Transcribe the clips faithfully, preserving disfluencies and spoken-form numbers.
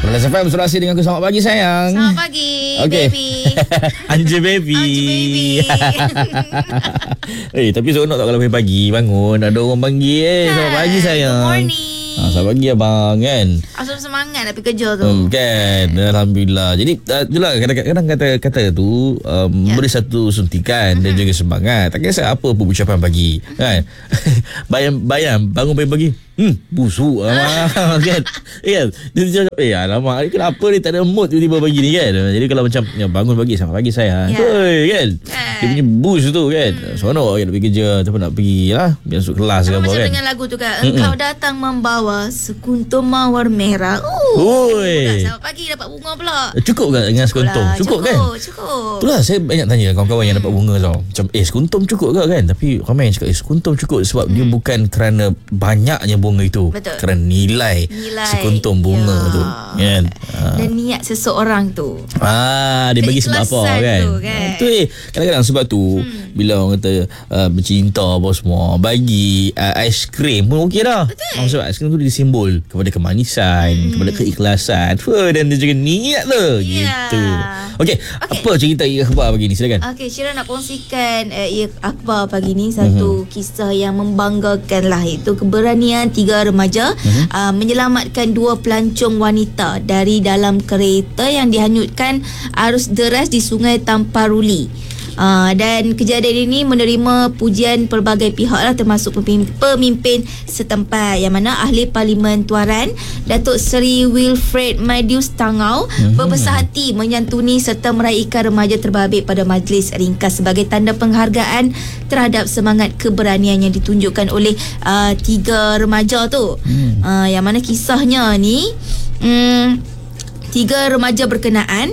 Kelas F M sudah asing dengan aku. Selamat pagi sayang. Selamat pagi okay. Baby Anja baby Anja baby Eh tapi seronok tak kalau pagi bangun ada orang panggil eh. Selamat pagi sayang. Good morning. Ha, selamat pagi abang kan. Asal semangat nak pergi kerja tu. Hmm, kan. Alhamdulillah. Jadi uh, itulah kadang-kadang kata kata tu um, ya. Beri satu suntikan uh-huh. dan juga semangat. Tak kisah apa pun ucapan pagi kan. bayang bayang bangun pagi-pagi. Hmm, busuk lah kan. Kan. Dia cakap, eh alamak, ni kenapa ni tak ada mood tiba-tiba pagi ni kan. Jadi kalau macam ya, bangun pagi selamat pagi saya. Ya. Oi kan. Dia punya boost tu kan. Hmm. Seronok kan nak pergi kerja ataupun nak pergi lah biar masuk kelas ke apa kan. Macam dengan lagu tu kan. Engkau Mm-mm. datang membawa sekuntum mawar merah. Oh. Oi. Selamat pagi dapat bunga pula. Cukup ke dengan sekuntum? Cukup, cukup kan? Cukup. Itulah saya banyak tanya kawan-kawan hmm. yang dapat bunga tau. Macam eh sekuntum cukup ke kan? Tapi ramai yang cakap eh sekuntum cukup sebab hmm. dia bukan kerana banyaknya bunga itu. Betul. Kerana nilai, nilai sekuntum bunga ya. tu kan. Dan niat seseorang tu. Ah, dia bagi sebab apa kan? Tu, kan? Ah, tu eh kadang-kadang sebab tu hmm. bila orang kata uh, bercinta apa semua bagi uh, aiskrim pun okey dah. Oh, sebab aiskrim tu dia simbol kepada kemanisan, hmm. kepada keikhlasan. Fuh, dan dia juga niat tu. Yeah. Gitu. Okey, okay. Apa cerita Ia Akhbar pagi ni? Silakan. Okey, Syirah nak kongsikan uh, Ia Akhbar pagi ni satu mm-hmm. kisah yang membanggakan lah, iaitu keberanian tiga remaja mm-hmm. uh, menyelamatkan dua pelancong wanita dari dalam kereta yang dihanyutkan arus deras di Sungai Tamparuli. Uh, dan kejadian ini menerima pujian pelbagai pihak lah, termasuk pemimpin, pemimpin setempat, yang mana ahli Parlimen Tuaran Datuk Seri Wilfred Madius Tangau mm-hmm. berbesar hati menyantuni serta meraihkan remaja terbabit pada majlis ringkas sebagai tanda penghargaan terhadap semangat keberanian yang ditunjukkan oleh uh, tiga remaja tu. mm. uh, yang mana kisahnya ni um, tiga remaja berkenaan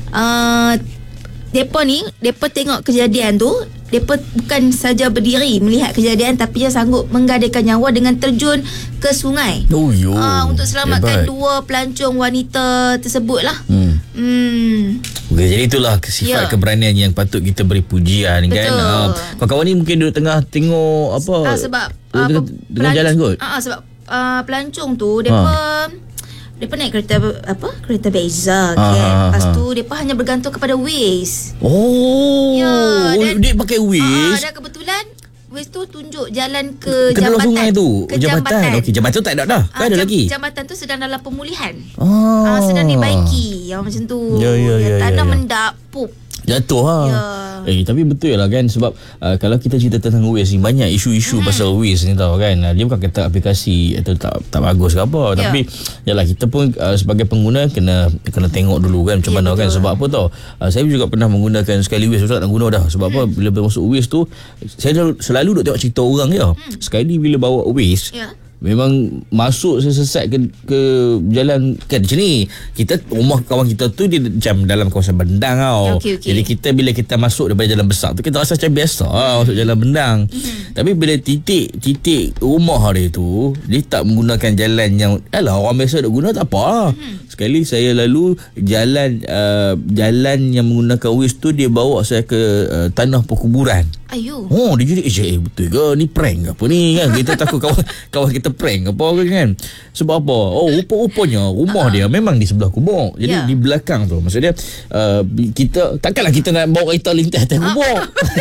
uh, Depa ni, depa tengok kejadian tu, depa bukan saja berdiri melihat kejadian, tapi dia sanggup menggadaikan nyawa dengan terjun ke sungai. Oh yo. Uh, untuk selamatkan Hebat. dua pelancong wanita tersebut lah. Hmm. hmm. Okay, jadi itulah sifat ya. keberanian yang patut kita beri pujian. Betul. Kan. Uh, kawan-kawan ni mungkin duduk tengah tengok apa? Uh, sebab uh, tengah, tengah jalan kot. Uh, sebab uh, pelancong tu depa uh. Depa naik kereta apa? Kereta Beza kan. Ah, Lepas tu depa hanya bergantung kepada Waze. Oh. Ya, dan, dia pakai Waze. Ah, dan kebetulan Waze tu tunjuk jalan ke, ke jambatan. Sungai tu. Ke jambatan. jambatan. Okey, jambatan tu tak ada dah. Kan ah, ada jam, lagi. Jambatan tu sedang dalam pemulihan. Ah, ah sedang dibaiki. Yang macam tu. Ya, ya, ya, tanah ya, ya. mendak pup. Jatuh ha. Ya. Eh tapi betul lah kan, sebab uh, kalau kita cerita tentang Waze ni banyak isu-isu hmm. pasal Waze ni tau kan. Uh, dia bukan kata aplikasi atau tak tak bagus ke apa, ya. Tapi yalah kita pun uh, sebagai pengguna kena kena tengok dulu kan macam ya, mana betul. Kan sebab apa tau. Uh, saya juga pernah menggunakan sekali Waze, saya tak guna dah. Sebab hmm. apa, bila masuk Waze tu saya selalu, selalu duk tengok cerita orang je. Hmm. Sekali bila bawa Waze, ya. Memang masuk sesat ke, ke jalan kan macam ni. Kita rumah kawan kita tu dia macam dalam kawasan bendang tau. Okay, okay. Jadi kita bila kita masuk daripada jalan besar tu kita rasa macam biasa lah, masuk jalan bendang. Mm-hmm. Tapi bila titik titik rumah dia tu dia tak menggunakan jalan yang alah orang biasa duk guna tak apa. Mm-hmm. Sekali saya lalu jalan uh, jalan yang menggunakan Waze tu dia bawa saya ke uh, tanah perkuburan. Ayo. Oh dia jadi eh, eh betul ke ni prank ke apa ni kan. Kita takut kawan kawan kita prank apa kan. Sebab apa? Oh rupa-rupanya rumah uh-huh. dia memang di sebelah kubur. Jadi yeah. di belakang tu. Maksud dia uh, kita takkanlah kita nak bawa kereta lintas atas kubur.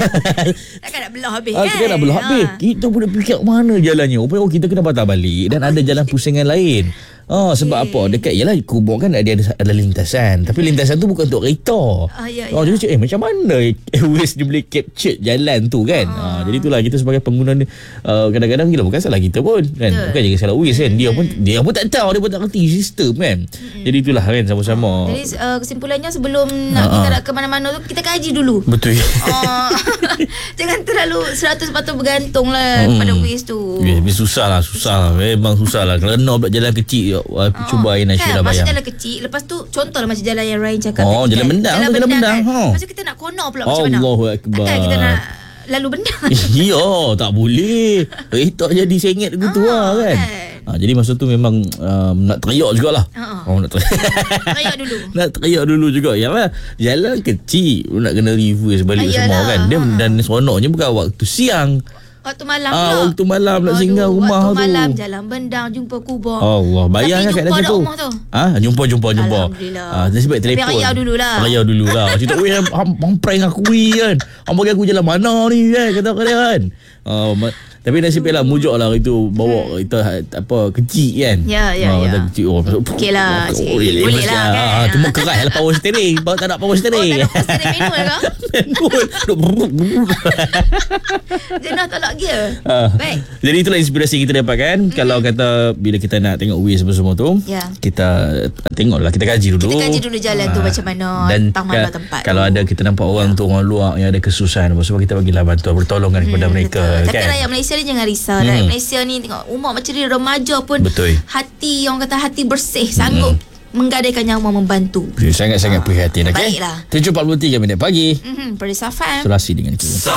Takkan nak belah habis kan. Ah, takkan nak belah habis. Kita pun nak fikir mana jalannya. Rupanya oh, kita kena patah balik dan ada jalan pusingan lain. Oh, sebab okay. apa? Dekat ialah kubur kan ada ada, ada lintasan. Tapi lintasan tu bukan untuk kereta. Ah, ya, oh, ya. Jadi eh macam mana Waze dia boleh capture jalan tu kan? Ah. Ah, jadi itulah kita sebagai pengguna ni uh, kadang-kadang kita bukan salah kita pun kan. Betul. Bukan jadi salah Waze kan. Dia pun dia pun tak tahu, dia pun tak kerti sistem kan. Hmm. Jadi itulah kan sama-sama. Jadi uh, kesimpulannya sebelum nak ah, kita nak ke mana-mana tu kita kaji dulu. Betul. Oh. Jangan terlalu seratus peratus bergantung lah hmm. pada Waze tu. Ya, yeah, susah lah, susah lah. Memang susah lah. Kerana jalan kecil Uh, oh, cuba Aina kan, Syirah bayang. Masa jalan kecil, lepas tu contohlah macam jalan yang Ryan cakap. Oh, tadi, jalan kan? bendang, jalan jalan bendang. bendang. Kan? Ha. Lepas tu kita nak kono pula macam mana? Allahu Akbar. Takkan kita nak lalu bendang. Ya, tak boleh. Kereta jadi sengit gitu lah kan. Ha, jadi masa tu memang um, nak teriak jugalah. Uh-uh. Oh, nak teriak. teriak dulu. Nak teriak dulu juga. Ya lah. Jalan kecil nak kena reverse balik Ayalah. Semua kan. Dia uh-huh. dan seronoknya bukan waktu siang. Waktu malam Ah, pula. waktu malam nak singgah Aduh, rumah waktu tu. malam jalan bendang jumpa kubur. Allah, bayar kan kat jumpa dalam dah tu. rumah tu. Ah, jumpa jumpa jumpa. Alhamdulillah. Ah, nasib baik Tapi telefon. rayau dululah. Rayau dululah. Cerita weh hang hang prank aku weh kan. Hang bagi aku jalan mana ni kan kata dia kan. Ah, ma- tapi nasib baiklah mujur lah itu bawa kita apa kecil kan. Ya, ya, Ah, ya. kata kecil. Oh, Okey lah, sikit. boleh, Boleh lah, ah, kan. ah, cuma keras lah power steering. Bawa tak nak power Oh, steering. tak ada poster manual ke? Manual. Jenah tolak gear. Ah. Baik. Jadi itulah inspirasi kita dapatkan. Mm-hmm. Kalau kata bila kita nak tengok Waze semua tu, Ya. kita tengoklah, kita kaji dulu. Kita kaji dulu jalan tu Ah. macam mana, Dan tentang mana ka- tempat kalau tu. ada kita nampak orang tu, orang luar yang ada kesusahan apa semua, kita bagilah bantuan pertolongan kepada Hmm, mereka betul. Tapi kan. rakyat Malaysia ni jangan risau. Rakyat Malaysia ni tengok umur macam ni, remaja pun Betul. hati, orang kata hati bersih, sanggup menggadaikan nyawa membantu. Sangat-sangat prihatin. Okay? Baiklah. tujuh empat puluh tiga minit pagi. Mhm, Paris F M. Sulasi dengan kita.